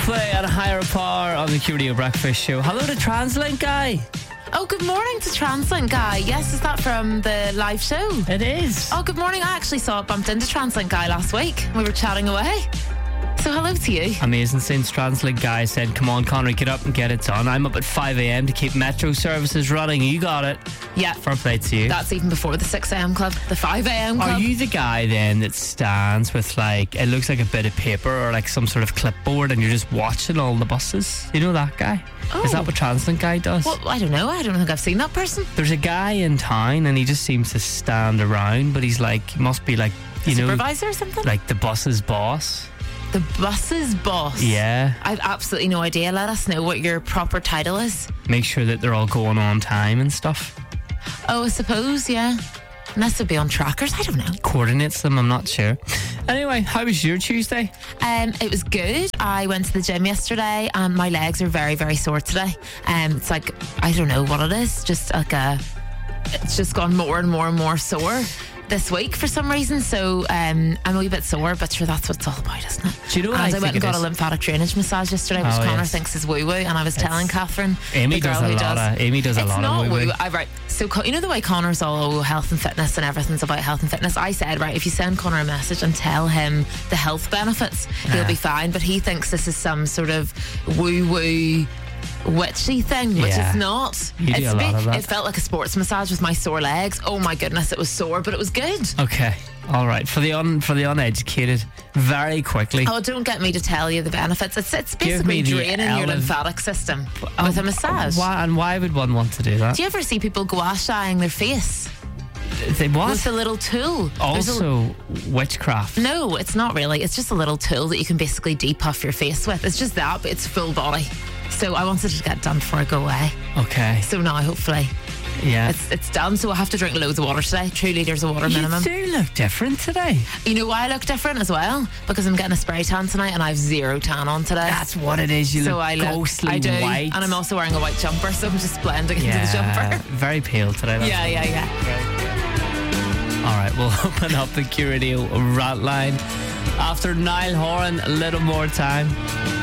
Coldplay and Higher Power on the QRadio Breakfast Show. Hello to Translink Guy. Oh, good morning to Translink Guy. Yes, is that from the live show? It is. Oh, good morning. I actually bumped into Translink Guy last week. We were chatting away. So hello to you. Amazing. Since Translink Guy said, come on, Connery, get up and get it done. I'm up at 5 a.m. to keep metro services running. You got it. Yeah. Fair play to you. That's even before the 6 a.m. club, the 5 a.m. club. Are you the guy then that stands with like, it looks like a bit of paper or like some sort of clipboard and you're just watching all the buses? You know that guy? Oh. Is that what Translink Guy does? Well, I don't know. I don't think I've seen that person. There's a guy in town and he just seems to stand around, but he's like, he must be like, you know, Supervisor or something? like the bus's boss. The bus's boss? Yeah. I've absolutely no idea. Let us know what your proper title is. Make sure that they're all going on time and stuff. Oh, I suppose, yeah. Unless they'd be on trackers, I don't know. Coordinates them, I'm not sure. Anyway, how was your Tuesday? It was good. I went to the gym yesterday and my legs are very, very sore today. It's like, I don't know what it is. Just like it's just gone more and more and more sore this week for some reason. So I'm a wee bit sore, but sure, that's what it's all about, isn't it? Do you know what and I I think went and it got is? a lymphatic drainage massage yesterday, which Connor yes. thinks is woo-woo, and I was telling Catherine, Amy the girl does a who lot does, of Amy does a it's lot not of woo-woo. Right. So you know the way Connor's all health and fitness and everything's about health and fitness. I said, right, if you send Connor a message and tell him the health benefits, he'll be fine. But he thinks this is some sort of woo-woo witchy thing, which Yeah. it's not. You do a lot of that. It felt like a sports massage with my sore legs. Oh my goodness, it was sore, but it was good. Okay, all right. For the uneducated, very quickly. Oh, don't get me to tell you the benefits. It's Give me basically the draining your lymphatic system Oh, with a massage. Why would one want to do that? Do you ever see people gua shying their face They what? with a little tool? There's Also, witchcraft. No, it's not really. It's just a little tool that you can basically depuff your face with. It's just that, but it's full body. So I wanted to get done before I go away. Okay. So now, hopefully, Yeah. it's done. So I have to drink loads of water today. 2 litres of water minimum. You do look different today. You know why I look different as well? Because I'm getting a spray tan tonight and I have zero tan on today. That's what it is. You so look I ghostly I do, white. and I'm also wearing a white jumper, so I'm just blending into the jumper. Very pale today. That's Yeah. All right, we'll open up the QRadio rat line after Niall Horan. A little more time.